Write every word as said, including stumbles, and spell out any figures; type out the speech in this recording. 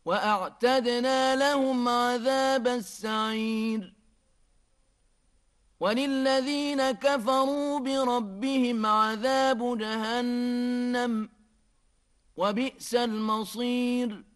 وأعتدنا لهم عذاب السعير وللذين كفروا بربهم عذاب جهنم وبئس المصير